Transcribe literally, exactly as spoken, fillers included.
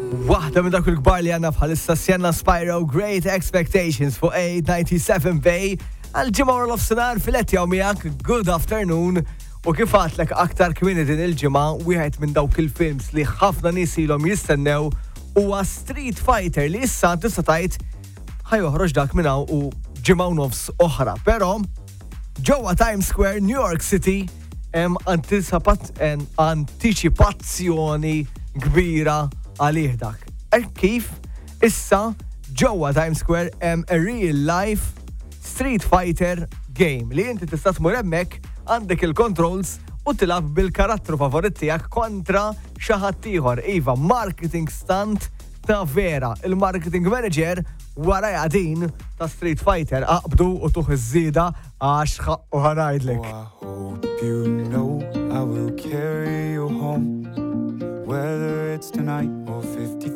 Waħda minn dak il-kbar li għanna bħalissa sjenna Spyro Great Expectations fuq eight ninety-seven Bay għal-ġimgħa wara l-ofsinhar fil-qed jew miegħek good afternoon u kif għatlek aktar kmieni din il-ġimgħa wieħed minn dawk il-films li ħafna nies ilhom jistennew huwa Street Fighter li issa tista' tgħid ħajoħroġ dak minn hawn u ġimgħa u nofs oħra, però ġewwa Times Square, New York City hemm antiċipazzjoni kbira għalih dak. Er kif issa ġewwa Times Square hemm a real life Street Fighter game li inti tista' tmur hemmhekk għandek il-controls u tilab bil-karattru favorit tiegħek kontra xi ħadd ieħor. Iva, marketing stunt ta' vera. Il-marketing manager wara din ta' Street Fighter aqbdu u tuħ iż-żieda għax ħaqqu ħanajdlek. Oh, I hope you know I will carry you home, whether it's tonight or fifty